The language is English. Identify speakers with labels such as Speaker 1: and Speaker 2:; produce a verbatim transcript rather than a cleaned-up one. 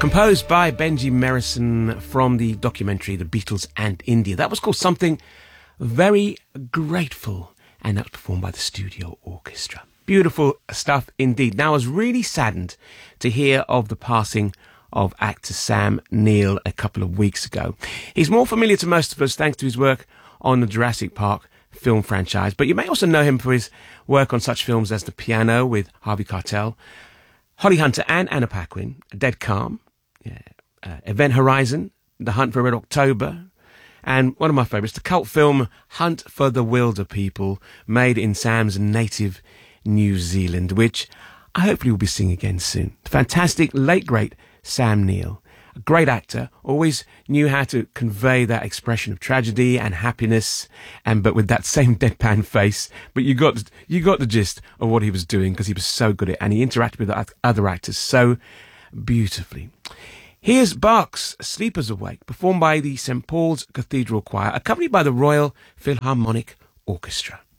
Speaker 1: Composed by Benji Merrison from the documentary The Beatles and India. That was called Something Very Grateful, and that was performed by the Studio Orchestra. Beautiful stuff indeed. Now, I was really saddened to hear of the passing of actor Sam Neill a couple of weeks ago. He's more familiar to most of us thanks to his work on the Jurassic Park film franchise, but you may also know him for his work on such films as The Piano with Harvey Keitel, Holly Hunter and Anna Paquin, Dead Calm, yeah, uh, Event Horizon, The Hunt for Red October, and one of my favourites, the cult film Hunt for the Wilder People, made in Sam's native New Zealand, which I hopefully will be seeing again soon. Fantastic, late great Sam Neill. A great actor, always knew how to convey that expression of tragedy and happiness, and but with that same deadpan face. But you got you got the gist of what he was doing because he was so good at it, and he interacted with other actors so beautifully. Here's Bach's Sleepers Awake, performed by the Saint Paul's Cathedral Choir, accompanied by the Royal Philharmonic Orchestra.